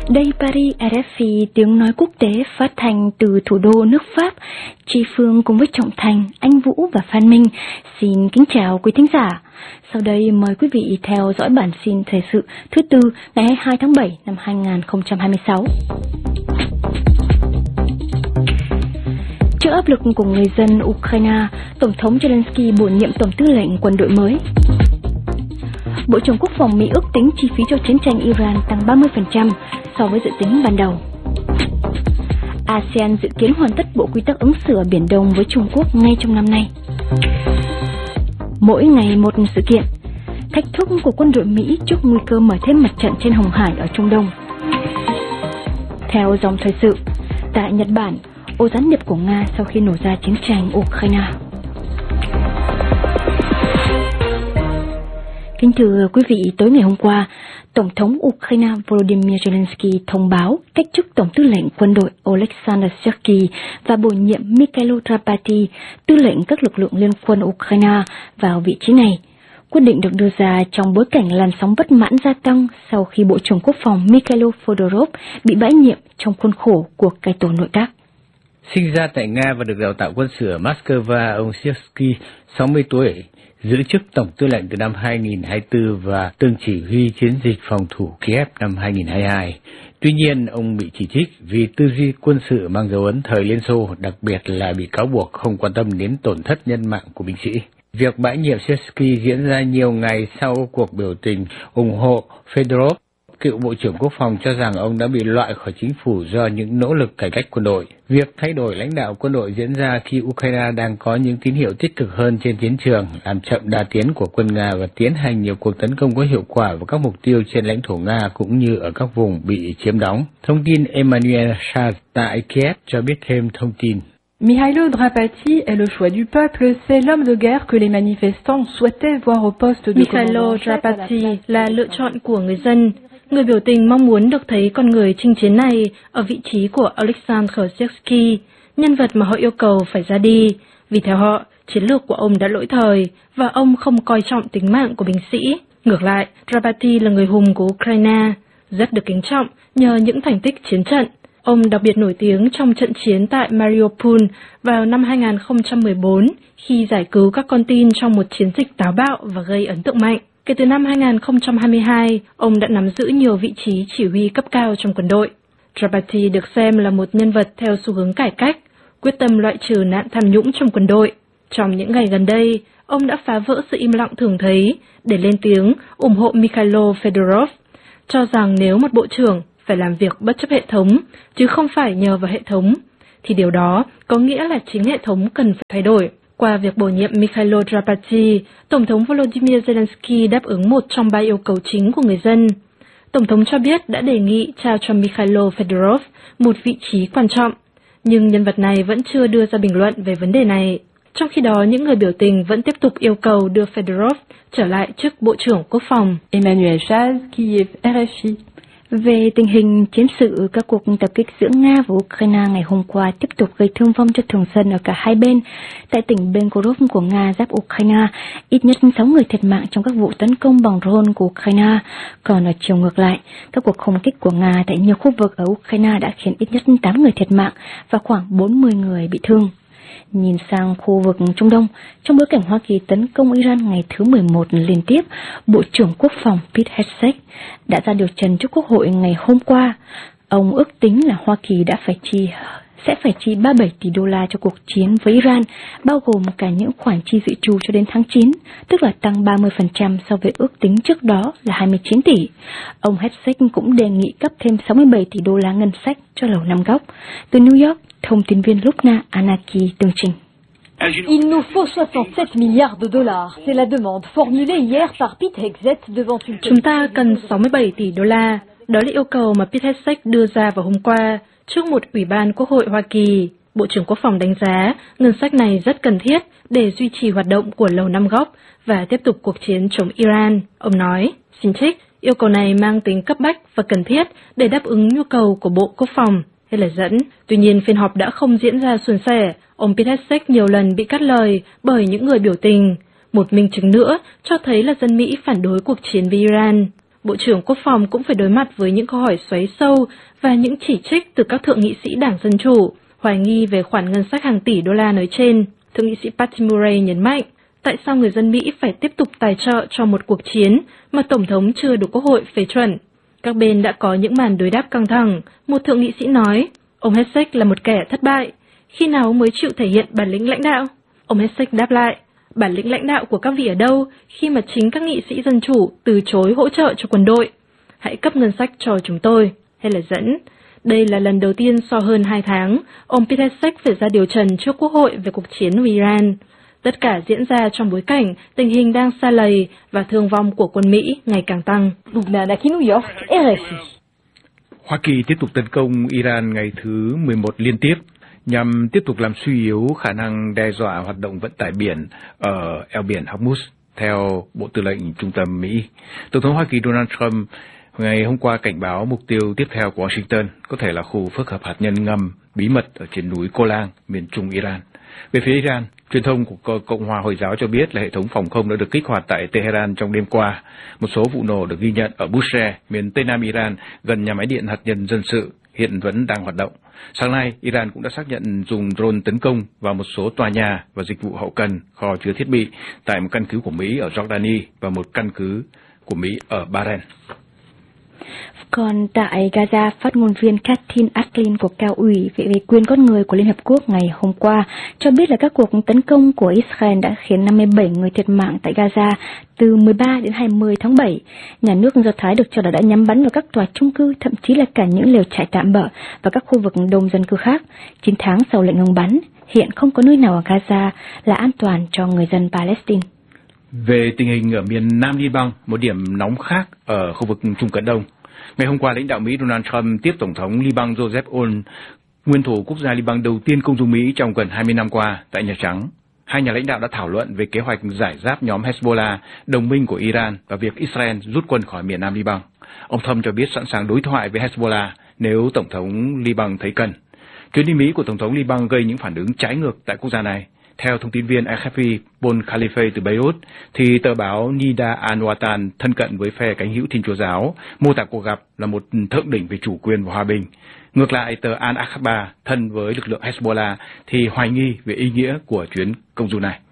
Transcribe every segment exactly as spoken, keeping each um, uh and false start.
Đây Paris, rờ ép pê tiếng nói quốc tế phát thanh từ thủ đô nước Pháp. Tri Phương cùng với Trọng Thành, Anh Vũ và Phan Minh xin kính chào quý thính giả. Sau đây mời quý vị theo dõi bản tin thời sự thứ tư ngày hai mươi hai tháng bảy năm hai nghìn không trăm hai mươi sáu. Trước áp lực của người dân Ukraine, Tổng thống Zelensky bổ nhiệm Tổng tư lệnh quân đội mới. Bộ trưởng Quốc phòng Mỹ ước tính chi phí cho chiến tranh Iran tăng ba mươi phần trăm so với dự tính ban đầu. a sê an dự kiến hoàn tất bộ quy tắc ứng xử ở Biển Đông với Trung Quốc ngay trong năm nay. Mỗi ngày một sự kiện. Thách thức của quân đội Mỹ trước nguy cơ mở thêm mặt trận trên Hồng Hải ở Trung Đông. Theo dòng thời sự, tại Nhật Bản, ô gián điệp của Nga sau khi nổ ra chiến tranh Ukraine. Kính thưa quý vị, tối ngày hôm qua, Tổng thống Ukraine Volodymyr Zelensky thông báo cách chức Tổng tư lệnh quân đội Oleksandr Syrskyi và bổ nhiệm Mikhailo Drapati, tư lệnh các lực lượng liên quân Ukraine, vào vị trí này. Quyết định được đưa ra trong bối cảnh làn sóng bất mãn gia tăng sau khi Bộ trưởng Quốc phòng Mikhailo Fedorov bị bãi nhiệm trong khuôn khổ cuộc cải tổ nội các. Sinh ra tại Nga và được đào tạo quân sự ở Moscow, ông Syrskyi, sáu mươi tuổi, giữ chức Tổng tư lệnh từ năm hai nghìn không trăm hai mươi tư và từng chỉ huy chiến dịch phòng thủ Kiev năm hai nghìn không trăm hai mươi hai. Tuy nhiên, ông bị chỉ trích vì tư duy quân sự mang dấu ấn thời Liên Xô, đặc biệt là bị cáo buộc không quan tâm đến tổn thất nhân mạng của binh sĩ. Việc bãi nhiệm Syrskyi diễn ra nhiều ngày sau cuộc biểu tình ủng hộ Fedorov. Cựu Bộ trưởng Quốc phòng cho rằng ông đã bị loại khỏi chính phủ do những nỗ lực cải cách quân đội. Việc thay đổi lãnh đạo quân đội diễn ra khi Ukraine đang có những tín hiệu tích cực hơn trên chiến trường, làm chậm đà tiến của quân Nga và tiến hành nhiều cuộc tấn công có hiệu quả vào các mục tiêu trên lãnh thổ Nga cũng như ở các vùng bị chiếm đóng. Thông tin Emmanuel Chaz tại Kiev cho biết thêm thông tin. Mikhailo Drapati est le choix du peuple, c'est l'homme de guerre que les manifestants souhaitaient voir au poste de Mikhailo Drapati là lựa chọn của người dân. Người biểu tình mong muốn được thấy con người chinh chiến này ở vị trí của Oleksandr Syrskyi, nhân vật mà họ yêu cầu phải ra đi, vì theo họ, chiến lược của ông đã lỗi thời và ông không coi trọng tính mạng của binh sĩ. Ngược lại, Drapati là người hùng của Ukraine, rất được kính trọng nhờ những thành tích chiến trận. Ông đặc biệt nổi tiếng trong trận chiến tại Mariupol vào năm hai nghìn không trăm mười bốn khi giải cứu các con tin trong một chiến dịch táo bạo và gây ấn tượng mạnh. Kể từ năm hai nghìn không trăm hai mươi hai, ông đã nắm giữ nhiều vị trí chỉ huy cấp cao trong quân đội. Drapati được xem là một nhân vật theo xu hướng cải cách, quyết tâm loại trừ nạn tham nhũng trong quân đội. Trong những ngày gần đây, ông đã phá vỡ sự im lặng thường thấy để lên tiếng ủng hộ Mikhailo Fedorov, cho rằng nếu một bộ trưởng phải làm việc bất chấp hệ thống, chứ không phải nhờ vào hệ thống, thì điều đó có nghĩa là chính hệ thống cần phải thay đổi. Qua việc bổ nhiệm Mikhailo Drapati, Tổng thống Volodymyr Zelensky đáp ứng một trong ba yêu cầu chính của người dân. Tổng thống cho biết đã đề nghị trao cho Mikhailo Fedorov một vị trí quan trọng, nhưng nhân vật này vẫn chưa đưa ra bình luận về vấn đề này. Trong khi đó, những người biểu tình vẫn tiếp tục yêu cầu đưa Fedorov trở lại chức Bộ trưởng Quốc phòng. Emmanuel Chaz, Kiev, rờ ép pê. Về tình hình chiến sự, các cuộc tập kích giữa Nga và Ukraine ngày hôm qua tiếp tục gây thương vong cho thường dân ở cả hai bên. Tại tỉnh Belgorod của Nga giáp Ukraine, ít nhất sáu người thiệt mạng trong các vụ tấn công bằng drone của Ukraine. Còn ở chiều ngược lại, các cuộc không kích của Nga tại nhiều khu vực ở Ukraine đã khiến ít nhất tám người thiệt mạng và khoảng bốn mươi người bị thương. Nhìn sang khu vực Trung Đông, trong bối cảnh Hoa Kỳ tấn công Iran ngày thứ mười một liên tiếp, Bộ trưởng Quốc phòng Pete Hegseth đã ra điều trần trước Quốc hội ngày hôm qua. Ông ước tính là Hoa Kỳ đã phải chi sẽ phải chi ba mươi bảy tỷ đô la cho cuộc chiến với Iran, bao gồm cả những khoản chi dự trù cho đến tháng chín, tức là tăng ba mươi phần trăm so với ước tính trước đó là hai mươi chín tỷ. Ông Hegseth cũng đề nghị cấp thêm sáu mươi bảy tỷ đô la ngân sách cho Lầu Năm Góc. Từ New York, thông tin viên Lubna Anaki tường trình. Il nous faut soixante-sept milliards de dollars. C'est la demande formulée hier par Pete Hegseth devant une... Chúng ta cần sáu mươi bảy tỷ đô la. Đó là yêu cầu mà Pete Hegseth đưa ra vào hôm qua trước một ủy ban Quốc hội Hoa Kỳ. Bộ trưởng Quốc phòng đánh giá ngân sách này rất cần thiết để duy trì hoạt động của Lầu Năm Góc và tiếp tục cuộc chiến chống Iran. Ông nói, xin trích, yêu cầu này mang tính cấp bách và cần thiết để đáp ứng nhu cầu của Bộ Quốc phòng. Hay lời dẫn. Tuy nhiên, phiên họp đã không diễn ra suôn sẻ. Ông Pete Hegseth nhiều lần bị cắt lời bởi những người biểu tình. Một minh chứng nữa cho thấy là dân Mỹ phản đối cuộc chiến với Iran. Bộ trưởng Quốc phòng cũng phải đối mặt với những câu hỏi xoáy sâu và những chỉ trích từ các thượng nghị sĩ Đảng Dân Chủ, hoài nghi về khoản ngân sách hàng tỷ đô la nói trên. Thượng nghị sĩ Patty Murray nhấn mạnh, tại sao người dân Mỹ phải tiếp tục tài trợ cho một cuộc chiến mà Tổng thống chưa được Quốc hội phê chuẩn? Các bên đã có những màn đối đáp căng thẳng. Một thượng nghị sĩ nói, ông Hegseth là một kẻ thất bại. Khi nào mới chịu thể hiện bản lĩnh lãnh đạo? Ông Hegseth đáp lại, bản lĩnh lãnh đạo của các vị ở đâu khi mà chính các nghị sĩ Dân Chủ từ chối hỗ trợ cho quân đội? Hãy cấp ngân sách cho chúng tôi. Hay là dẫn. Đây là lần đầu tiên sau hơn hai tháng, ông Pete Hegseth phải ra điều trần trước Quốc hội về cuộc chiến với Iran. Tất cả diễn ra trong bối cảnh tình hình đang sa lầy và thương vong của quân Mỹ ngày càng tăng. Hoa Kỳ tiếp tục tấn công Iran ngày thứ mười một liên tiếp nhằm tiếp tục làm suy yếu khả năng đe dọa hoạt động vận tải biển ở eo biển Hormuz, theo Bộ Tư lệnh Trung tâm Mỹ. Tổng thống Hoa Kỳ Donald Trump ngày hôm qua cảnh báo mục tiêu tiếp theo của Washington có thể là khu phức hợp hạt nhân ngầm bí mật ở trên núi Golan, miền trung Iran. Về phía Iran, truyền thông của Cộng hòa Hồi giáo cho biết là hệ thống phòng không đã được kích hoạt tại Tehran trong đêm qua. Một số vụ nổ được ghi nhận ở Bushehr, miền tây nam Iran, gần nhà máy điện hạt nhân dân sự, hiện vẫn đang hoạt động. Sáng nay, Iran cũng đã xác nhận dùng drone tấn công vào một số tòa nhà và dịch vụ hậu cần, kho chứa thiết bị tại một căn cứ của Mỹ ở Jordani và một căn cứ của Mỹ ở Bahrain. Còn tại Gaza, phát ngôn viên Katrin Atlin của Cao ủy về quyền con người của Liên Hợp Quốc ngày hôm qua cho biết là các cuộc tấn công của Israel đã khiến năm mươi bảy người thiệt mạng tại Gaza từ mười ba đến hai mươi tháng bảy. Nhà nước Do Thái được cho là đã nhắm bắn vào các tòa chung cư, thậm chí là cả những lều trại tạm bợ và các khu vực đông dân cư khác. chín tháng sau lệnh ngừng bắn, hiện không có nơi nào ở Gaza là an toàn cho người dân Palestine. Về tình hình ở miền Nam Liban, một điểm nóng khác ở khu vực Trung Cận Đông, ngày hôm qua, lãnh đạo Mỹ Donald Trump tiếp Tổng thống Liban Joseph Aoun, nguyên thủ quốc gia Liban đầu tiên công du Mỹ trong gần hai mươi năm qua, tại Nhà Trắng. Hai nhà lãnh đạo đã thảo luận về kế hoạch giải giáp nhóm Hezbollah, đồng minh của Iran, và việc Israel rút quân khỏi miền Nam Liban. Ông Trump cho biết sẵn sàng đối thoại với Hezbollah nếu Tổng thống Liban thấy cần. Chuyến đi Mỹ của Tổng thống Liban gây những phản ứng trái ngược tại quốc gia này. Theo thông tin viên a ép pê Paul Khalife từ Beirut, thì tờ báo Nida Al-Watan thân cận với phe cánh hữu Thiên Chúa giáo mô tả cuộc gặp là một thượng đỉnh về chủ quyền và hòa bình. Ngược lại, tờ Al-Akhbar thân với lực lượng Hezbollah thì hoài nghi về ý nghĩa của chuyến công du này.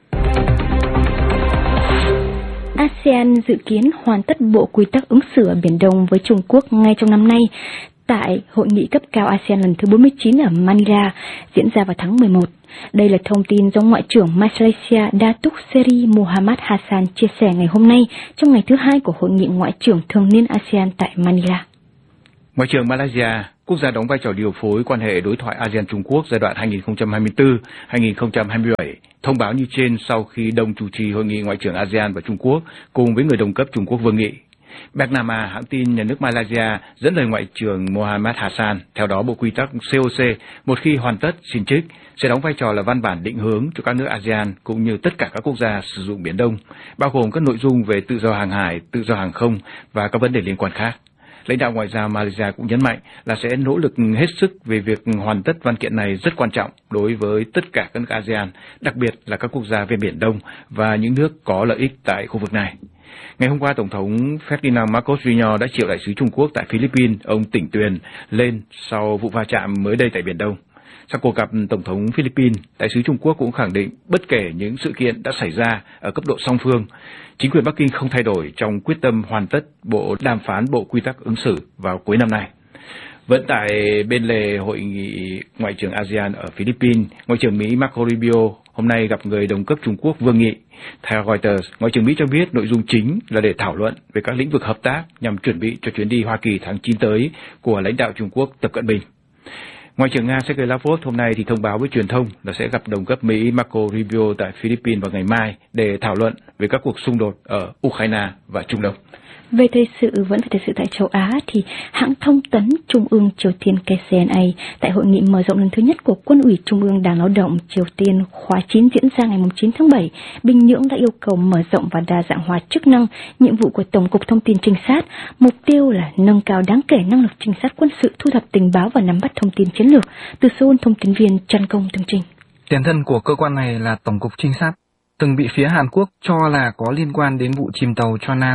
a sê an dự kiến hoàn tất bộ quy tắc ứng xử ở Biển Đông với Trung Quốc ngay trong năm nay, tại hội nghị cấp cao a sê an lần thứ bốn mươi chín ở Manila diễn ra vào tháng mười một. Đây là thông tin do Ngoại trưởng Malaysia Datuk Seri Muhammad Hassan chia sẻ ngày hôm nay trong ngày thứ hai của hội nghị ngoại trưởng thường niên a sê an tại Manila. Ngoại trưởng Malaysia, quốc gia đóng vai trò điều phối quan hệ đối thoại a sê an Trung Quốc giai đoạn hai nghìn không trăm hai mươi tư đến hai nghìn không trăm hai mươi bảy, thông báo như trên sau khi đồng chủ trì hội nghị ngoại trưởng a sê an và Trung Quốc cùng với người đồng cấp Trung Quốc Vương Nghị. Bernama, hãng tin nhà nước Malaysia, dẫn lời Ngoại trưởng Mohammad Hassan, theo đó bộ quy tắc xê o xê một khi hoàn tất xin trích sẽ đóng vai trò là văn bản định hướng cho các nước a sê an cũng như tất cả các quốc gia sử dụng Biển Đông, bao gồm các nội dung về tự do hàng hải, tự do hàng không và các vấn đề liên quan khác. Lãnh đạo ngoại giao Malaysia cũng nhấn mạnh là sẽ nỗ lực hết sức về việc hoàn tất văn kiện này rất quan trọng đối với tất cả các nước a sê an, đặc biệt là các quốc gia ven Biển Đông và những nước có lợi ích tại khu vực này. Ngày hôm qua, Tổng thống Ferdinand Marcos Junior đã triệu đại sứ Trung Quốc tại Philippines, ông Tỉnh Tuyền, lên sau vụ va chạm mới đây tại Biển Đông. Sau cuộc gặp Tổng thống Philippines, đại sứ Trung Quốc cũng khẳng định bất kể những sự kiện đã xảy ra ở cấp độ song phương, chính quyền Bắc Kinh không thay đổi trong quyết tâm hoàn tất bộ đàm phán bộ quy tắc ứng xử vào cuối năm nay. Vẫn tại bên lề hội nghị ngoại trưởng a sê an ở Philippines, Ngoại trưởng Mỹ Marco Rubio hôm nay gặp người đồng cấp Trung Quốc Vương Nghị. Theo Reuters, Ngoại trưởng Mỹ cho biết nội dung chính là để thảo luận về các lĩnh vực hợp tác nhằm chuẩn bị cho chuyến đi Hoa Kỳ tháng chín tới của lãnh đạo Trung Quốc Tập Cận Bình. Ngoại trưởng Nga Sergei Lavrov hôm nay thì thông báo với truyền thông là sẽ gặp đồng cấp Mỹ Marco Rubio tại Philippines vào ngày mai để thảo luận về các cuộc xung đột ở Ukraine và Trung Đông. Về thời sự, vẫn về thời sự tại châu Á thì hãng thông tấn Trung ương Triều Tiên K C N A tại hội nghị mở rộng lần thứ nhất của Quân ủy Trung ương Đảng Lao động Triều Tiên khóa chín diễn ra ngày chín tháng bảy, Bình Nhưỡng đã yêu cầu mở rộng và đa dạng hóa chức năng, nhiệm vụ của Tổng cục Thông tin Trinh sát, mục tiêu là nâng cao đáng kể năng lực trinh sát quân sự, thu thập tình báo và nắm bắt thông tin chiến lược. Từ Seoul, thông tin viên Trần Công tường trình. Tiền thân của cơ quan này là Tổng cục Trinh sát, từng bị phía Hàn Quốc cho là có liên quan đến vụ chìm tàu Chonan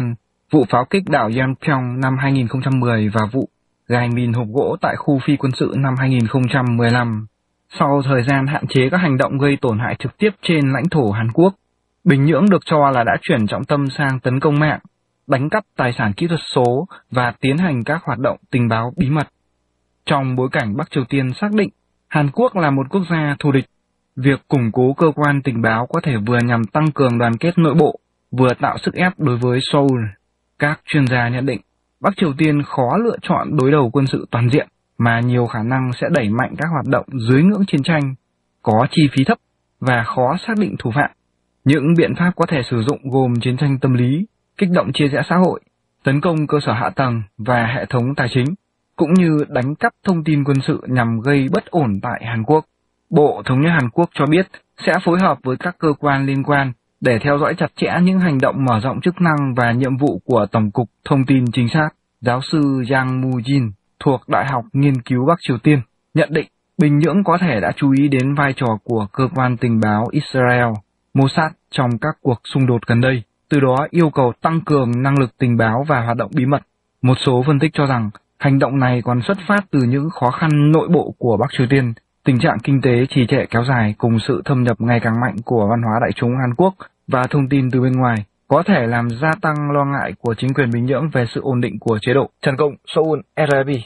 vụ pháo kích đảo Yeonpyeong năm hai nghìn không trăm mười và vụ gài mìn hộp gỗ tại khu phi quân sự năm hai nghìn không trăm mười lăm. Sau thời gian hạn chế các hành động gây tổn hại trực tiếp trên lãnh thổ Hàn Quốc, Bình Nhưỡng được cho là đã chuyển trọng tâm sang tấn công mạng, đánh cắp tài sản kỹ thuật số và tiến hành các hoạt động tình báo bí mật. Trong bối cảnh Bắc Triều Tiên xác định Hàn Quốc là một quốc gia thù địch, việc củng cố cơ quan tình báo có thể vừa nhằm tăng cường đoàn kết nội bộ, vừa tạo sức ép đối với Seoul. Các chuyên gia nhận định, Bắc Triều Tiên khó lựa chọn đối đầu quân sự toàn diện, mà nhiều khả năng sẽ đẩy mạnh các hoạt động dưới ngưỡng chiến tranh, có chi phí thấp và khó xác định thủ phạm. Những biện pháp có thể sử dụng gồm chiến tranh tâm lý, kích động chia rẽ xã hội, tấn công cơ sở hạ tầng và hệ thống tài chính, cũng như đánh cắp thông tin quân sự nhằm gây bất ổn tại Hàn Quốc. Bộ Thống nhất Hàn Quốc cho biết sẽ phối hợp với các cơ quan liên quan để theo dõi chặt chẽ những hành động mở rộng chức năng và nhiệm vụ của Tổng cục Thông tin Chính xác. Giáo sư Yang Mu-jin thuộc Đại học Nghiên cứu Bắc Triều Tiên nhận định Bình Nhưỡng có thể đã chú ý đến vai trò của cơ quan tình báo Israel, Mossad trong các cuộc xung đột gần đây, từ đó yêu cầu tăng cường năng lực tình báo và hoạt động bí mật. Một số phân tích cho rằng hành động này còn xuất phát từ những khó khăn nội bộ của Bắc Triều Tiên, tình trạng kinh tế trì trệ kéo dài cùng sự thâm nhập ngày càng mạnh của văn hóa đại chúng Hàn Quốc và thông tin từ bên ngoài, có thể làm gia tăng lo ngại của chính quyền Bình Nhưỡng về sự ổn định của chế độ. Trần Cộng, Seoul, rờ rờ bê.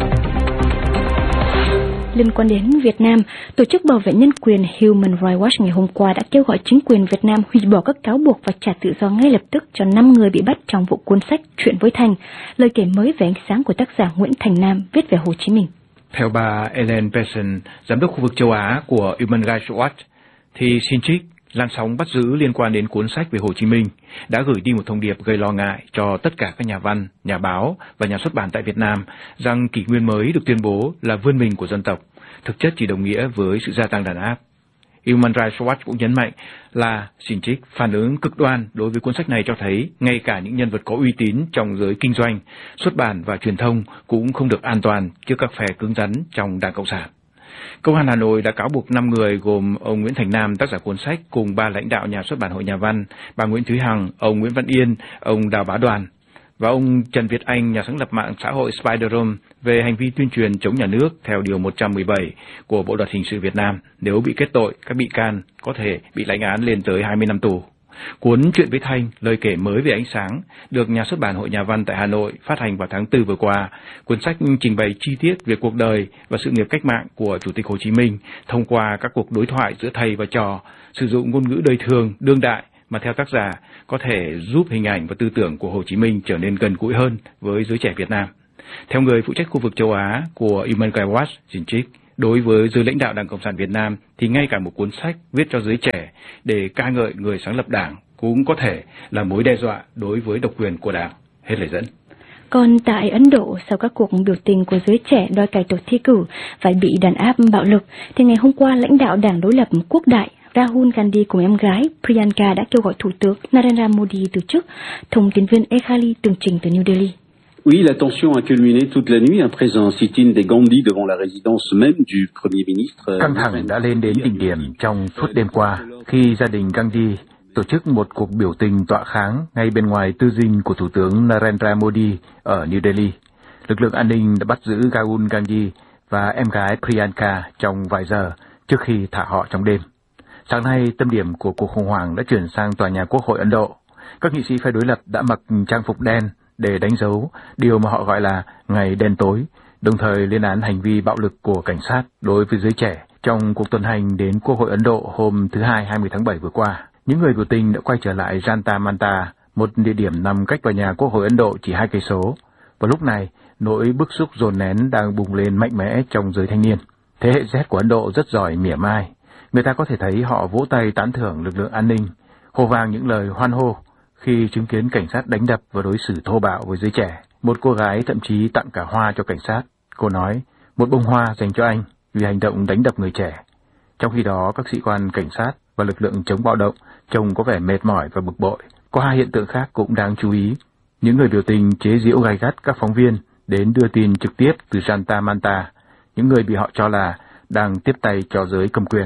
Liên quan đến Việt Nam, Tổ chức Bảo vệ Nhân quyền Human Rights Watch ngày hôm qua đã kêu gọi chính quyền Việt Nam hủy bỏ các cáo buộc và trả tự do ngay lập tức cho năm người bị bắt trong vụ cuốn sách Chuyện với Thành, lời kể mới về ánh sáng của tác giả Nguyễn Thành Nam viết về Hồ Chí Minh. Theo bà Ellen Pearson, giám đốc khu vực châu Á của Human Rights Watch, thì Sinchik, làn sóng bắt giữ liên quan đến cuốn sách về Hồ Chí Minh, đã gửi đi một thông điệp gây lo ngại cho tất cả các nhà văn, nhà báo và nhà xuất bản tại Việt Nam rằng kỷ nguyên mới được tuyên bố là vươn mình của dân tộc, thực chất chỉ đồng nghĩa với sự gia tăng đàn áp. Human Rights Watch cũng nhấn mạnh là Sinchik phản ứng cực đoan đối với cuốn sách này cho thấy ngay cả những nhân vật có uy tín trong giới kinh doanh, xuất bản và truyền thông cũng không được an toàn trước các phe cứng rắn trong Đảng Cộng sản. Công an Hà Nội đã cáo buộc năm người gồm ông Nguyễn Thành Nam, tác giả cuốn sách, cùng ba lãnh đạo nhà xuất bản Hội Nhà văn, bà Nguyễn Thúy Hằng, ông Nguyễn Văn Yên, ông Đào Bá Đoàn và ông Trần Việt Anh, nhà sáng lập mạng xã hội Spider-Room, về hành vi tuyên truyền chống nhà nước theo điều một trăm mười bảy của Bộ luật hình sự Việt Nam. Nếu bị kết tội, các bị can có thể bị lãnh án lên tới hai mươi năm tù. Cuốn Chuyện với Thanh, lời kể mới về ánh sáng, được nhà xuất bản Hội Nhà văn tại Hà Nội phát hành vào tháng tư vừa qua. Cuốn sách trình bày chi tiết về cuộc đời và sự nghiệp cách mạng của Chủ tịch Hồ Chí Minh thông qua các cuộc đối thoại giữa thầy và trò, sử dụng ngôn ngữ đời thường, đương đại mà theo tác giả có thể giúp hình ảnh và tư tưởng của Hồ Chí Minh trở nên gần gũi hơn với giới trẻ Việt Nam. Theo người phụ trách khu vực châu Á của Human Rights Watch, Sinchik, đối với giới lãnh đạo Đảng Cộng sản Việt Nam thì ngay cả một cuốn sách viết cho giới trẻ để ca ngợi người sáng lập Đảng cũng có thể là mối đe dọa đối với độc quyền của Đảng. Hết lời dẫn. Còn tại Ấn Độ, sau các cuộc biểu tình của giới trẻ đòi cải tổ thi cử phải bị đàn áp bạo lực, thì ngày hôm qua lãnh đạo Đảng đối lập Quốc đại Rahul Gandhi cùng em gái Priyanka đã kêu gọi Thủ tướng Narendra Modi từ chức. Thông tin viên Ekhali tường trình từ New Delhi. Oui, la tension a culminé toute la nuit après un sit-in des Gandhi devant la résidence même du Premier ministre. Căng thẳng đã lên đến đỉnh điểm trong suốt đêm qua khi gia đình Gandhi tổ chức một cuộc biểu tình tọa kháng ngay bên ngoài tư dinh của Thủ tướng Narendra Modi ở New Delhi. Lực lượng an ninh đã bắt giữ Rahul Gandhi và em gái Priyanka trong vài giờ trước khi thả họ trong đêm. Sáng nay, tâm điểm của cuộc khủng hoảng đã chuyển sang tòa nhà Quốc hội Ấn Độ. Các nghị sĩ phe đối lập đã mặc trang phục đen để đánh dấu điều mà họ gọi là ngày đen tối, đồng thời lên án hành vi bạo lực của cảnh sát đối với giới trẻ trong cuộc tuần hành đến Quốc hội Ấn Độ hôm thứ Hai hai mươi tháng bảy vừa qua. Những người biểu tình đã quay trở lại Janta Manta, một địa điểm nằm cách tòa nhà Quốc hội Ấn Độ chỉ hai cây số. Và lúc này, nỗi bức xúc dồn nén đang bùng lên mạnh mẽ trong giới thanh niên. Thế hệ Z của Ấn Độ rất giỏi mỉa mai. Người ta có thể thấy họ vỗ tay tán thưởng lực lượng an ninh, hô vang những lời hoan hô khi chứng kiến cảnh sát đánh đập và đối xử thô bạo với giới trẻ. Một cô gái thậm chí tặng cả hoa cho cảnh sát. Cô nói, một bông hoa dành cho anh vì hành động đánh đập người trẻ. Trong khi đó, các sĩ quan cảnh sát và lực lượng chống bạo động trông có vẻ mệt mỏi và bực bội. Có hai hiện tượng khác cũng đáng chú ý. Những người biểu tình chế giễu gay gắt các phóng viên đến đưa tin trực tiếp từ Janta Manta, những người bị họ cho là đang tiếp tay cho giới cầm quyền.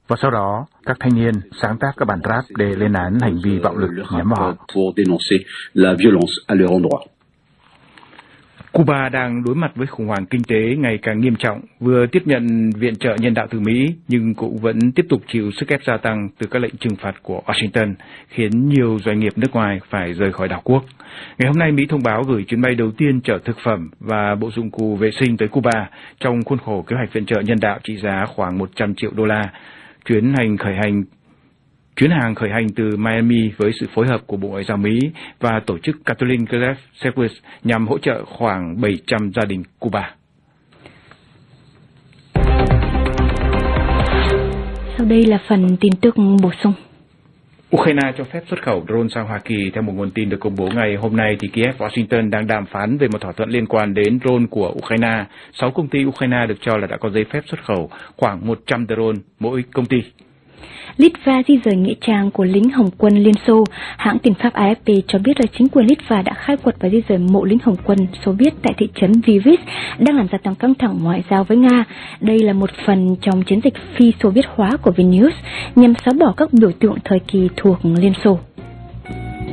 và sau đó các thanh niên sáng tác các bản rap để lên án hành vi bạo lực nhắm vào họ. Cuba đang đối mặt với khủng hoảng kinh tế ngày càng nghiêm trọng, vừa tiếp nhận viện trợ nhân đạo từ Mỹ nhưng cũng vẫn tiếp tục chịu sức ép gia tăng từ các lệnh trừng phạt của Washington, khiến nhiều doanh nghiệp nước ngoài phải rời khỏi đảo quốc. Ngày hôm nay, Mỹ thông báo gửi chuyến bay đầu tiên chở thực phẩm và bộ dụng cụ vệ sinh tới Cuba trong khuôn khổ kế hoạch viện trợ nhân đạo trị giá khoảng một trăm triệu đô la. Chuyến hành khởi hành Chuyến hàng khởi hành từ Miami với sự phối hợp của Bộ Ngoại giao Mỹ và tổ chức Catholic Relief Service nhằm hỗ trợ khoảng bảy trăm gia đình Cuba. Sau đây là phần tin tức bổ sung. Ukraine cho phép xuất khẩu drone sang Hoa Kỳ. Theo một nguồn tin được công bố ngày hôm nay, thì Kiev và Washington đang đàm phán về một thỏa thuận liên quan đến drone của Ukraine. Sáu công ty Ukraine được cho là đã có giấy phép xuất khẩu khoảng một trăm drone mỗi công ty. Litva di rời nghĩa trang của lính Hồng quân Liên Xô. Hãng tin Pháp a ép pê cho biết là chính quyền Litva đã khai quật và di rời mộ lính Hồng quân Xô Viết tại thị trấn Vivis, đang làm gia tăng căng thẳng ngoại giao với Nga. Đây là một phần trong chiến dịch phi Xô Viết hóa của Vilnius nhằm xóa bỏ các biểu tượng thời kỳ thuộc Liên Xô.